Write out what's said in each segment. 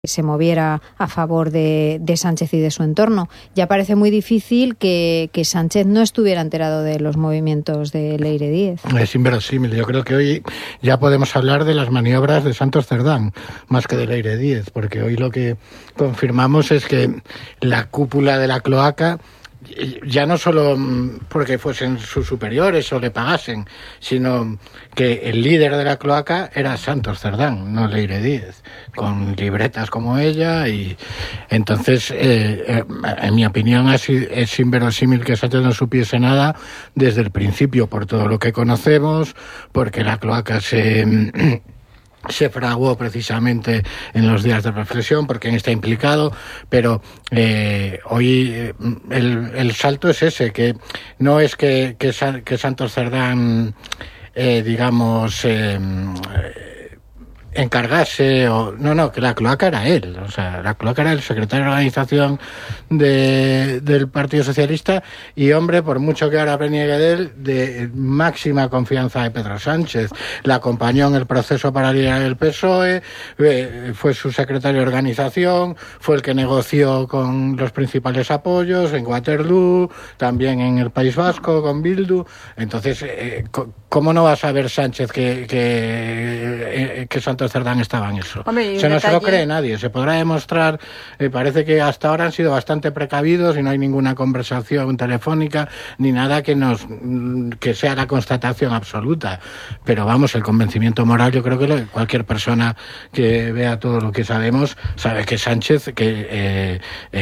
se moviera a favor de Sánchez y de su entorno. Ya parece muy difícil que Sánchez no estuviera enterado de los movimientos de Leire Díez. Es inverosímil. Yo creo que hoy ya podemos hablar de las maniobras de Santos Cerdán, más que de Leire Díez, porque hoy lo que confirmamos es que la cúpula de la cloaca, ya no solo porque fuesen sus superiores o le pagasen, sino que el líder de la cloaca era Santos Cerdán, no Leire Díez, con libretas como ella, y entonces, en mi opinión, es inverosímil que Sánchez no supiese nada desde el principio, por todo lo que conocemos, porque la cloaca se fraguó precisamente en los días de reflexión, porque en está implicado, pero hoy el salto es ese, que no es que Santos Cerdán encargase no, que la cloaca era él, o sea, la cloaca era el secretario de organización del Partido Socialista, y hombre, por mucho que ahora reniegue de él, de máxima confianza de Pedro Sánchez. La acompañó en el proceso para liderar el PSOE, fue su secretario de organización, fue el que negoció con los principales apoyos en Waterloo, también en el País Vasco con Bildu. Entonces, ¿cómo no va a saber Sánchez que Santos Cerdán estaba en eso? Hombre, no se lo cree nadie. Se podrá demostrar, parece que hasta ahora han sido bastante precavidos y no hay ninguna conversación telefónica ni nada que sea la constatación absoluta. Pero vamos, el convencimiento moral, yo creo que cualquier persona que vea todo lo que sabemos sabe que Sánchez, que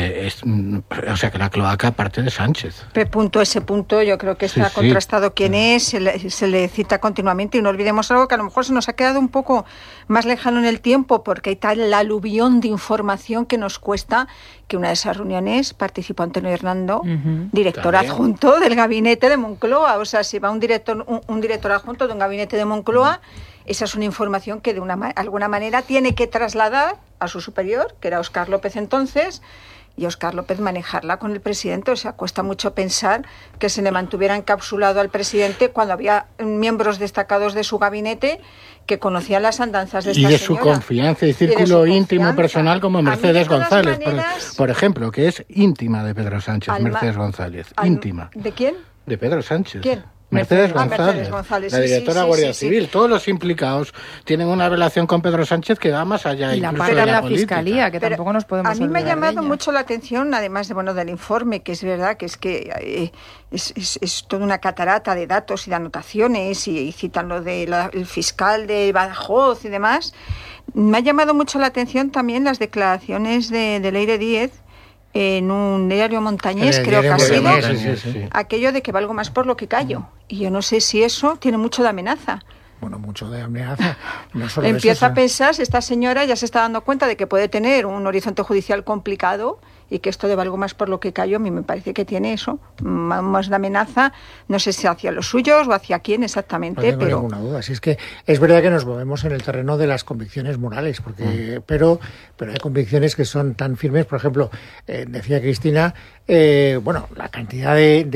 la cloaca parte de Sánchez. Ese punto yo creo que está contrastado quién es, se le cita continuamente, y no olvidemos algo que a lo mejor se nos ha quedado un poco más lejano en el tiempo, porque hay tal aluvión de información que nos cuesta, que una de esas reuniones participó Antonio Hernando, director adjunto del gabinete de Moncloa. O sea, si va un director adjunto de un gabinete de Moncloa, esa es una información que de alguna manera tiene que trasladar a su superior, que era Óscar López entonces, y Óscar López manejarla con el presidente. O sea, cuesta mucho pensar que se le mantuviera encapsulado al presidente cuando había miembros destacados de su gabinete que conocían las andanzas de esta señora. Y de su confianza y círculo íntimo personal, como Mercedes González, por ejemplo, que es íntima de Pedro Sánchez, Mercedes González. Íntima. ¿De quién? De Pedro Sánchez. ¿Quién? Mercedes González, la directora de Guardia Civil. Todos los implicados tienen una relación con Pedro Sánchez que va más allá. Y la parte de la Fiscalía, que tampoco nos podemos olvidar. A mí me ha llamado mucho la atención, además del informe, que es verdad que es toda una catarata de datos y de anotaciones, y citan lo del fiscal de Badajoz y demás. Me ha llamado mucho la atención también las declaraciones de Leire Díez en un diario montañés, creo que ha sido, aquello de que valgo más por lo que callo. Y yo no sé si eso tiene mucho de amenaza. Bueno, mucho de amenaza. No solo empieza a pensar si esta señora ya se está dando cuenta de que puede tener un horizonte judicial complicado, y que esto de valgo más por lo que callo, a mí me parece que tiene eso, más de amenaza, no sé si hacia los suyos o hacia quién exactamente. No tengo ninguna duda. Si es que es verdad que nos movemos en el terreno de las convicciones morales, porque pero hay convicciones que son tan firmes. Por ejemplo, decía Cristina, la cantidad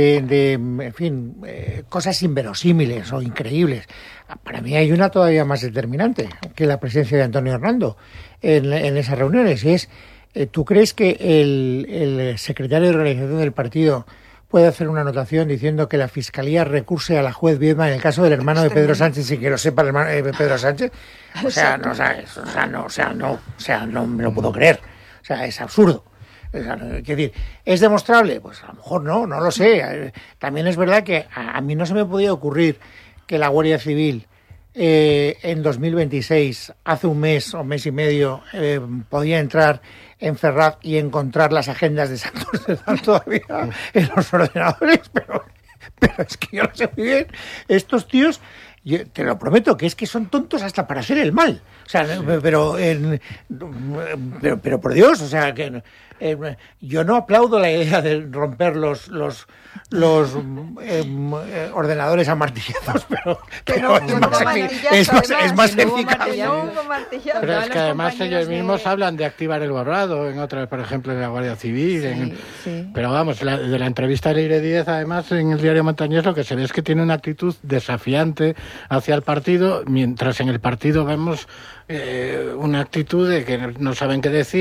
de cosas inverosímiles o increíbles. Para mí hay una todavía más determinante, que la presencia de Antonio Hernando en esas reuniones, y es: ¿tú crees que el secretario de organización del partido puede hacer una anotación diciendo que la Fiscalía recurse a la juez Viedma en el caso del hermano de Pedro Sánchez sin que lo sepa el hermano de Pedro Sánchez? No me lo puedo creer. O sea, es absurdo. Es decir, ¿es demostrable? Pues a lo mejor no lo sé. También es verdad que a mí no se me podía ocurrir que la Guardia Civil en 2026, hace un mes o mes y medio, podía entrar en Ferraz y encontrar las agendas de Santos Cerdán todavía en los ordenadores, pero es que yo no sé muy bien, estos tíos, yo te lo prometo, que es que son tontos hasta para hacer el mal. O sea, pero por Dios, o sea, que yo no aplaudo la idea de romper los ordenadores a martillazos, pero es más eficaz. Pero es que además ellos mismos hablan de activar el borrado en otras, por ejemplo, en la Guardia Civil. Pero vamos, de la entrevista de Leire Díez, además, en el diario Montañés, lo que se ve es que tiene una actitud desafiante hacia el partido, mientras en el partido vemos una actitud de que no saben qué decir.